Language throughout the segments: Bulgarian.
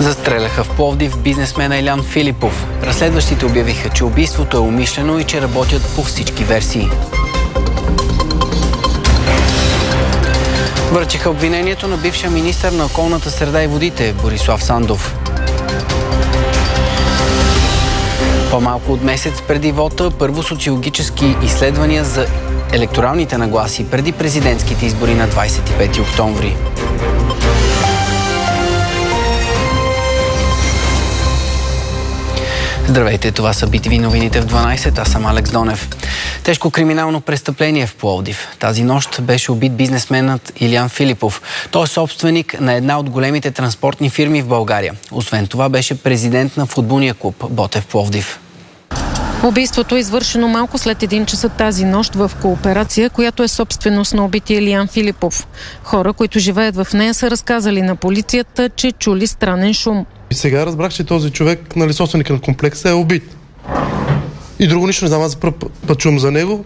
Застреляха в Пловдив бизнесмена Илян Филипов. Разследващите обявиха, че убийството е умишлено и че работят по всички версии. Връчиха обвинението на бившия министър на околната среда и водите Борислав Сандов. По-малко от месец преди вота, първо социологически изследвания за електоралните нагласи преди президентските избори на 25 октомври. Здравейте, това са BTV новините в 12, аз съм Алекс Донев. Тежко криминално престъпление в Пловдив. Тази нощ беше убит бизнесменът Илян Филипов. Той е собственик на една от големите транспортни фирми в България. Освен това беше президент на футболния клуб Ботев Пловдив. Убийството е извършено малко след 1 часа тази нощ в кооперация, която е собственост на убития Илян Филипов. Хора, които живеят в нея, са разказали на полицията, че чули странен шум. И сега разбрах, че този човек, собственик на комплекса, е убит. И друго нищо не знам, аз за първ път чувам за него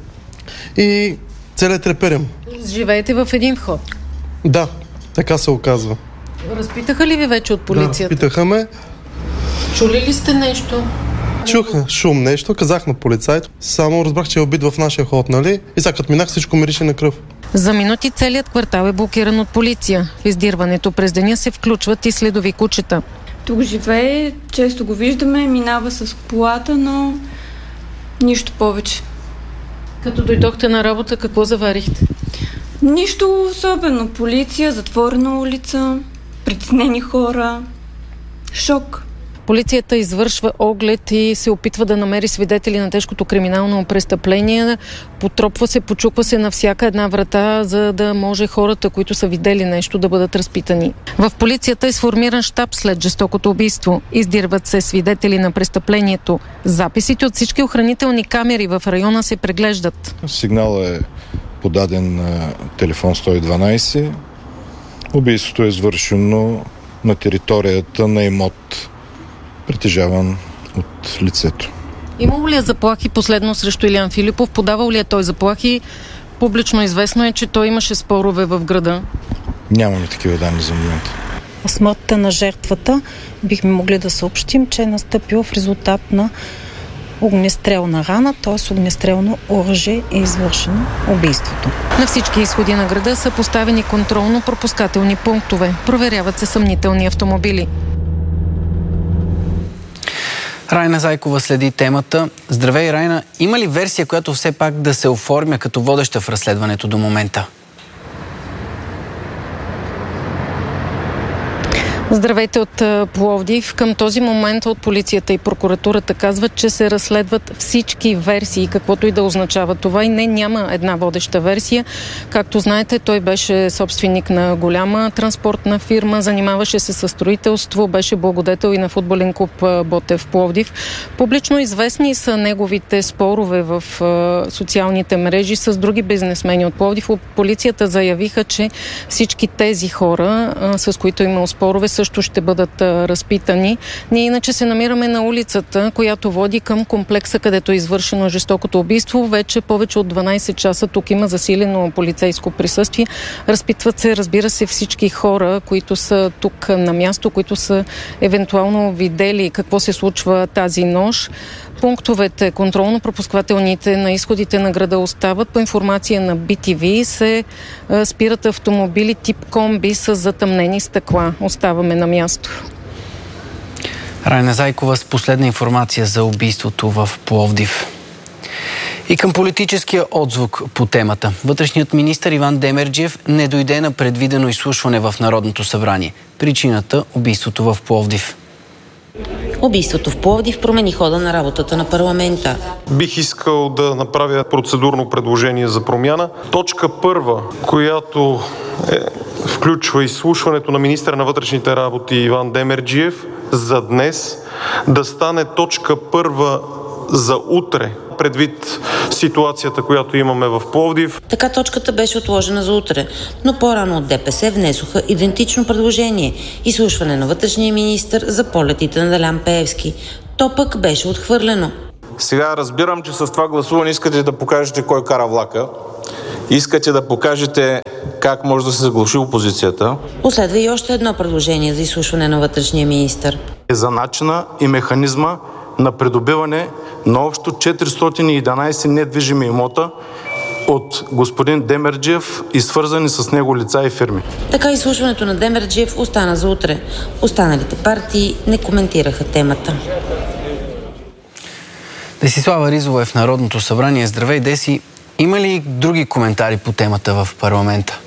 и целият треперем. Живеете в един вход? Да, така се оказва. Разпитаха ли ви вече от полицията? Да, питаха ме. Чули ли сте нещо? Чух шум нещо, казах на полицайто. Само разбрах, че е убит в нашия ход, нали? И сега като минах, всичко мирише на кръв. За минути целият квартал е блокиран от полиция. В издирването през деня се включват и следови кучета. Тук живее, често го виждаме, минава с колата, но нищо повече. Като дойдохте на работа, какво заварихте? Нищо особено. Полиция, затворена улица, притеснени хора, шок. Полицията извършва оглед и се опитва да намери свидетели на тежкото криминално престъпление. Потропва се, почуква се на всяка една врата, за да може хората, които са видели нещо, да бъдат разпитани. В полицията е сформиран щаб след жестокото убийство. Издирват се свидетели на престъплението. Записите от всички охранителни камери в района се преглеждат. Сигналът е подаден на телефон 112. Убийството е извършено на територията на имот, притежаван от лицето. Имало ли е заплахи последно срещу Илян Филипов? Подавал ли е той заплахи? Публично известно е, че той имаше спорове в града. Нямаме такива данни за момента. Смъртта на жертвата бихме могли да съобщим, че е настъпила в резултат на огнестрелна рана, т.е. огнестрелно оръжие е извършено убийството. На всички изходи на града са поставени контролно-пропускателни пунктове. Проверяват се съмнителни автомобили. Райна Зайкова следи темата. Здравей, Райна. Има ли версия, която все пак да се оформя като водеща в разследването до момента? Здравейте от Пловдив. Към този момент от полицията и прокуратурата казват, че се разследват всички версии, каквото и да означава това. И няма една водеща версия. Както знаете, той беше собственик на голяма транспортна фирма, занимаваше се със строителство, беше благодетел и на футболен клуб Ботев Пловдив. Публично известни са неговите спорове в социалните мрежи с други бизнесмени от Пловдив. Полицията заявиха, че всички тези хора, с които има спорове, също ще бъдат разпитани. Ние иначе се намираме на улицата, която води към комплекса, където е извършено жестокото убийство. Вече повече от 12 часа тук има засилено полицейско присъствие. Разпитват се, разбира се, всички хора, които са тук на място, които са евентуално видели какво се случва тази нощ. Пунктовете, контролно-пропусквателните на изходите на града остават. По информация на BTV се спират автомобили тип комби с затъмнени стъкла. Оставаме на място. Райна Зайкова с последна информация за убийството в Пловдив. И към политическия отзвук по темата. Вътрешният министър Иван Демерджиев не дойде на предвидено изслушване в Народното събрание. Причината – убийството в Пловдив. Убийството в Пловдив промени хода на работата на парламента. Бих искал да направя процедурно предложение за промяна. Точка 1, която включва изслушването на министъра на вътрешните работи Иван Демерджиев за днес, да стане точка 1 за утре, предвид ситуацията, която имаме в Пловдив. Така точката беше отложена за утре, но по-рано от ДПС внесоха идентично предложение – изслушване на вътрешния министър за полетите на Делян Пеевски. То пък беше отхвърлено. Сега разбирам, че с това гласуване искате да покажете кой кара влака. Искате да покажете как може да се заглуши опозицията. Последва и още едно предложение за изслушване на вътрешния министър. За начина и механизма на придобиване на общо 411 недвижими имота от господин Демерджиев и свързани с него лица и фирми. Така изслушването на Демерджиев остана за утре. Останалите партии не коментираха темата. Десислава Ризова е в Народното събрание. Здравей, Деси! Има ли други коментари по темата в парламента?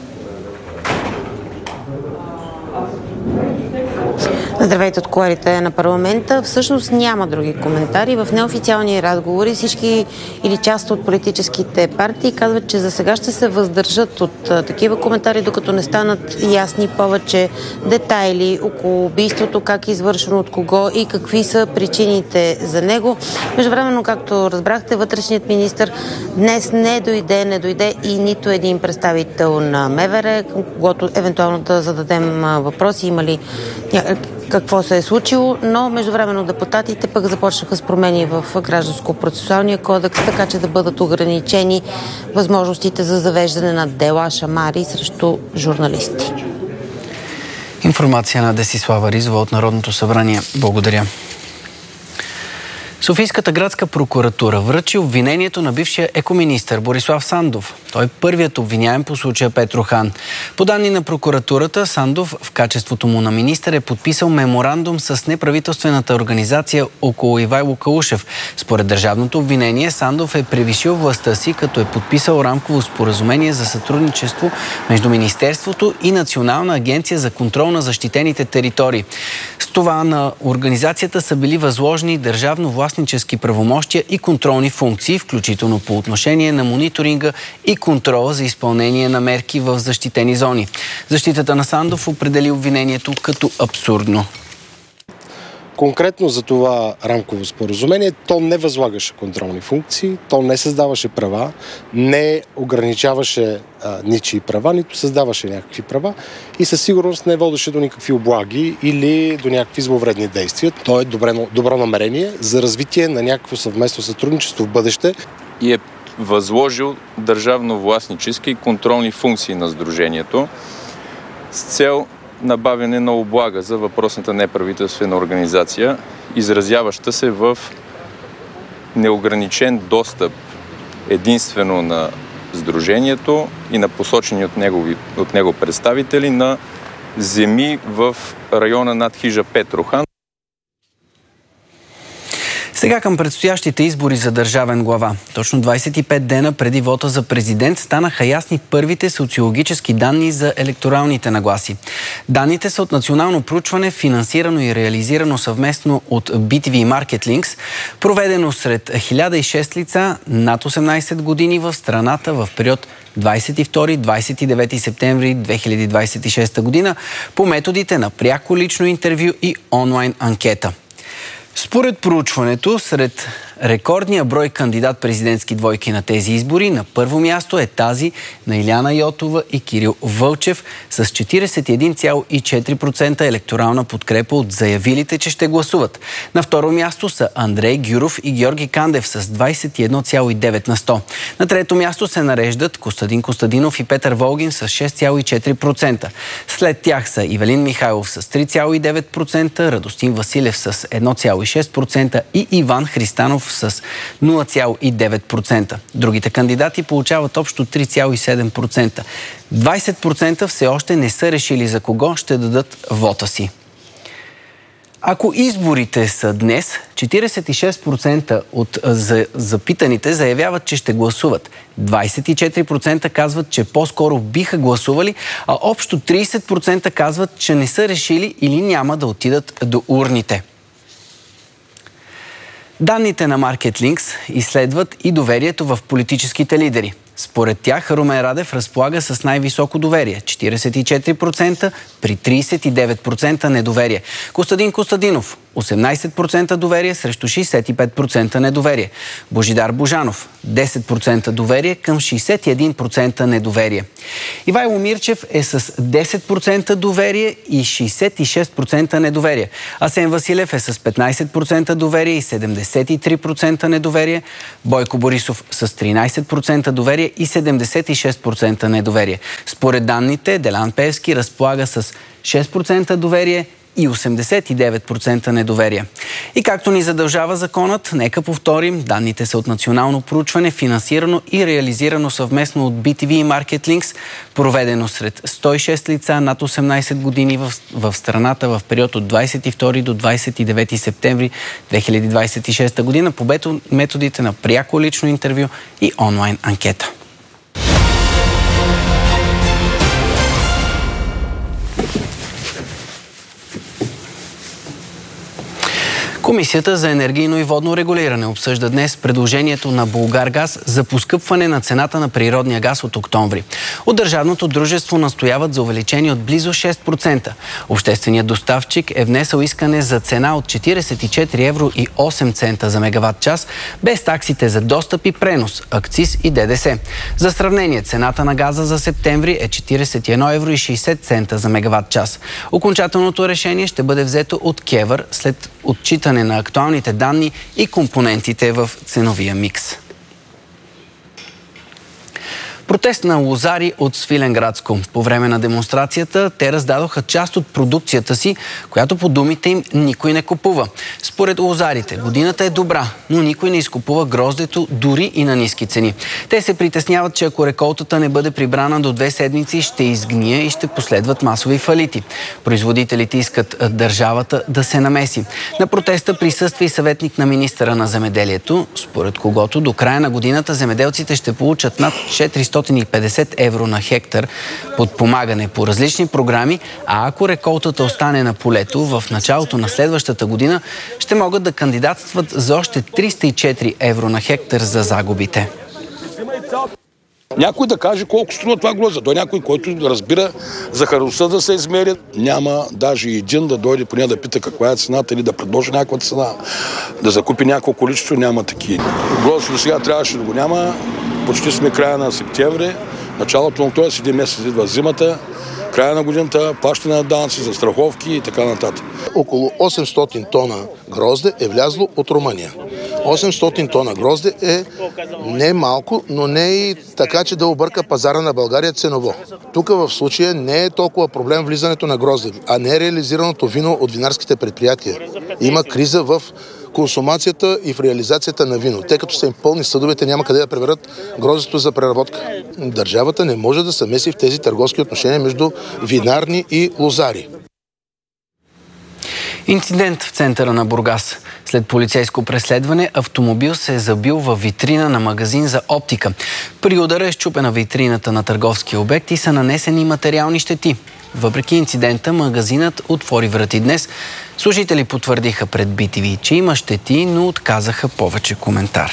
Здравейте от кулоарите на парламента. Всъщност няма други коментари. В неофициални разговори всички или част от политическите партии казват, че за сега ще се въздържат от такива коментари, докато не станат ясни повече детайли около убийството, как е извършено, от кого и какви са причините за него. Междувременно, както разбрахте, вътрешният министър днес не дойде и нито един представител на МВР, към когото евентуално да зададем въпроси, има ли какво се е случило, но междувременно депутатите пък започнаха с промени в Гражданско-процесуалния кодекс, така че да бъдат ограничени възможностите за завеждане на дела шамари срещу журналисти. Информация на Десислава Ризова от Народното събрание. Благодаря. Софийската градска прокуратура връчи обвинението на бившия екоминистър Борислав Сандов. Той е първият обвиняем по случая Петрохан. По данни на прокуратурата, Сандов в качеството му на министър е подписал меморандум с неправителствената организация около Ивайло Калушев. Според държавното обвинение, Сандов е превишил властта си, като е подписал рамково споразумение за сътрудничество между Министерството и Национална агенция за контрол на защитените територии. С това на организацията са били възложени държавно-властнически правомощия и контролни функции, включително по отношение на мониторинга и контрола за изпълнение на мерки в защитени зони. Защитата на Сандов определи обвинението като абсурдно. Конкретно за това рамково споразумение, то не възлагаше контролни функции, то не създаваше права, не ограничаваше ничии права, нито създаваше някакви права и със сигурност не водеше до никакви облаги или до някакви зловредни действия. То е добро намерение за развитие на някакво съвместно сътрудничество в бъдеще. И е възложил държавно-властнически и контролни функции на сдружението с цел набавяне на облага за въпросната неправителствена организация, изразяваща се в неограничен достъп единствено на сдружението и на посочени от него представители на земи в района над хижа Петрохан. Сега към предстоящите избори за държавен глава. Точно 25 дена преди вота за президент станаха ясни първите социологически данни за електоралните нагласи. Данните са от национално проучване, финансирано и реализирано съвместно от BTV и Marketlinks, проведено сред 1006 лица над 18 години в страната в период 22-29 септември 2026 година по методите на пряко лично интервю и онлайн анкета. Според проучването, сред рекордния брой кандидат-президентски двойки на тези избори, на първо място е тази на Илияна Йотова и Кирил Вълчев с 41,4% електорална подкрепа от заявилите, че ще гласуват. На второ място са Андрей Гюров и Георги Кандев с 21,9%. На трето място се нареждат Костадин Костадинов и Петър Волгин с 6,4%. След тях са Ивелин Михайлов с 3,9%, Радостин Василев с 1,6% и Иван Христанов с 0,9%. Другите кандидати получават общо 3,7%. 20% все още не са решили за кого ще дадат вота си. Ако изборите са днес, 46% от запитаните заявяват, че ще гласуват. 24% казват, че по-скоро биха гласували, а общо 30% казват, че не са решили или няма да отидат до урните. Данните на Marketlinks изследват и доверието в политическите лидери. Според тях Румен Радев разполага с най-високо доверие – 44% при 39% недоверие. Костадин Костадинов 18% доверие срещу 65% недоверие. Божидар Божанов 10% доверие към 61% недоверие. Ивайло Мирчев е с 10% доверие и 66% недоверие. Асен Василев е с 15% доверие и 73% недоверие. Бойко Борисов с 13% доверие и 76% недоверие. Според данните, Делян Пеевски разполага с 6% доверие и 89% недоверие. И както ни задължава законът, нека повторим, данните са от национално проучване, финансирано и реализирано съвместно от BTV и MarketLinks, проведено сред 106 лица над 18 години в страната в период от 22 до 29 септември 2026 година по методите на пряко лично интервю и онлайн анкета. Комисията за енергийно и водно регулиране обсъжда днес предложението на Булгаргаз за поскъпване на цената на природния газ от октомври. От държавното дружество настояват за увеличение от близо 6%. Общественият доставчик е внесъл искане за цена от 44 евро и 8 цента за мегаватт час, без таксите за достъп и пренос, акциз и ДДС. За сравнение, цената на газа за септември е 41 евро и 60 цента за мегаватт час. Окончателното решение ще бъде взето от КЕВР след отчитане на актуалните данни и компонентите в ценовия микс. Протест на лозари от Свиленградско. По време на демонстрацията те раздадоха част от продукцията си, която по думите им никой не купува. Според лозарите, годината е добра, но никой не изкупува гроздето дори и на ниски цени. Те се притесняват, че ако реколтата не бъде прибрана до 2 седмици, ще изгние и ще последват масови фалити. Производителите искат държавата да се намеси. На протеста присъства и съветник на министъра на земеделието, според когото до края на годината земеделците ще получат над 450 евро на хектар подпомагане по различни програми, а ако реколтата остане на полето, в началото на следващата година ще могат да кандидатстват за още 304 евро на хектар за загубите. Някой да каже колко струва това грозде. До някой, който разбира захарността да се измери. Няма даже един да дойде поне да пита каква е цената или да предложи някаква цена. Да закупи някакво количество, няма такива. Гроздето до сега трябваше да го няма. Почти сме края на септември. Началото на октомври, един месец идва зимата. Края на годината, плащане на данъци, застраховки и така нататък. Около 800 тона грозде е влязло от Румъния. 800 тона грозде е не малко, но не и така, че да обърка пазара на България ценово. Тук в случая не е толкова проблем влизането на грозде, а не е реализираното вино от винарските предприятия. Има криза в консумацията и в реализацията на вино. Тъй като са им пълни съдовете, няма къде да приберат гроздето за преработка. Държавата не може да се меси в тези търговски отношения между винарни и лозари. Инцидент в центъра на Бургас. След полицейско преследване, автомобил се е забил във витрина на магазин за оптика. При удара е счупена витрината на търговския обект и са нанесени материални щети. Въпреки инцидента, магазинът отвори врати днес. Служители потвърдиха пред BTV, че има щети, но отказаха повече коментар.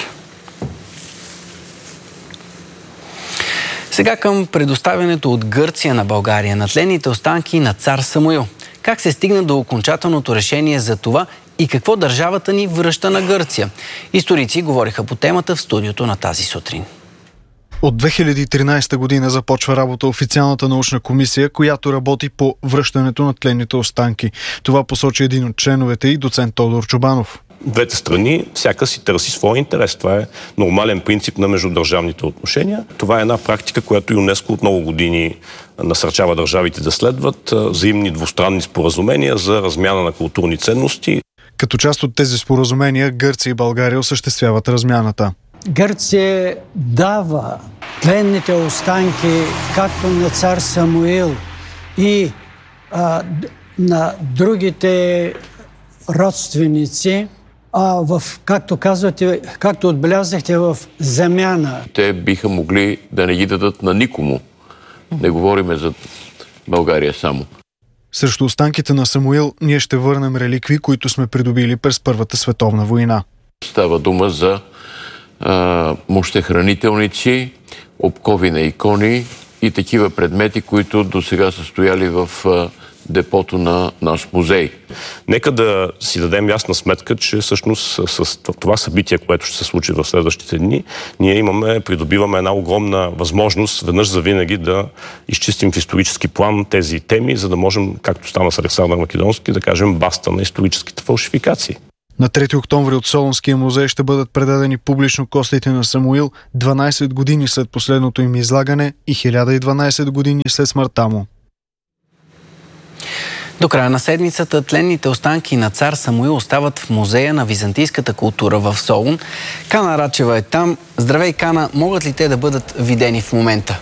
Сега към предоставянето от Гърция на България на тленните останки на цар Самуил. Как се стигна до окончателното решение за това и какво държавата ни връща на Гърция? Историци говориха по темата в студиото на тази сутрин. От 2013 година започва работа официалната научна комисия, която работи по връщането на тленните останки. Това посочи един от членовете и доцент Тодор Чобанов. Двете страни всяка си търси своя интерес. Това е нормален принцип на междудържавните отношения. Това е една практика, която ЮНЕСКО от много години насърчава държавите да следват. Взаимни двустранни споразумения за размяна на културни ценности. Като част от тези споразумения, Гърция и България осъществяват размяната. Гърция дава тленните останки както на цар Самуил и на другите родственици, както казвате, както отбелязахте, в замяна. Те биха могли да не ги дадат на никому. Не говориме за България само. Срещу останките на Самуил ние ще върнем реликви, които сме придобили през Първата световна война. Става дума за мощехранителници, обкови на икони и такива предмети, които до сега са стояли в депото на наш музей. Нека да си дадем ясна сметка, че всъщност с това събитие, което ще се случи в следващите дни, ние придобиваме една огромна възможност веднъж завинаги да изчистим в исторически план тези теми, за да можем, както стана с Александър Македонски, да кажем баста на историческите фалшификации. На 3 октомври от Солунския музей ще бъдат предадени публично костите на Самуил 12 години след последното им излагане и 1012 години след смъртта му. До края на седмицата тленните останки на цар Самуил остават в Музея на византийската култура в Солун. Кана Рачева е там. Здравей, Кана! Могат ли те да бъдат видени в момента?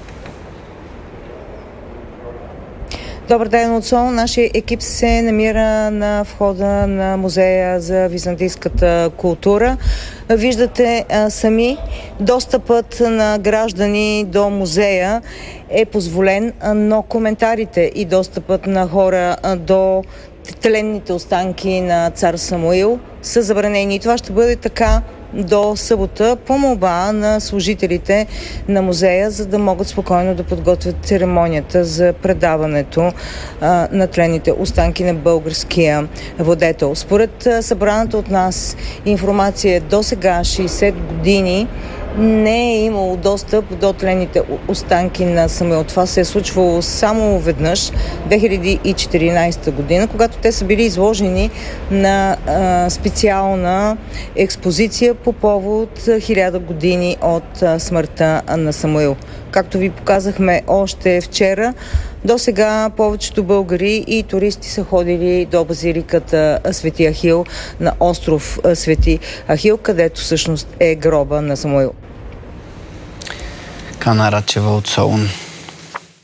Добър ден от Солун. Нашия екип се намира на входа на Музея за византийската култура. Виждате сами, достъпът на граждани до музея е позволен, но коментарите и достъпът на хора до тленните останки на цар Самуил са забранени. И това ще бъде така до събота по молба на служителите на музея, за да могат спокойно да подготвят церемонията за предаването на тленните останки на българския владетел. Според събраната от нас информация, до сега 60 години не е имало достъп до тленните останки на Самуил. Това се е случвало само веднъж, 2014 година, когато те са били изложени на специална експозиция по повод 1000 години от смъртта на Самуил. Както ви показахме още вчера, до сега повечето българи и туристи са ходили до базиликата Свети Ахил на остров Свети Ахил, където всъщност е гроба на Самуил. Кана Рачева от Солун.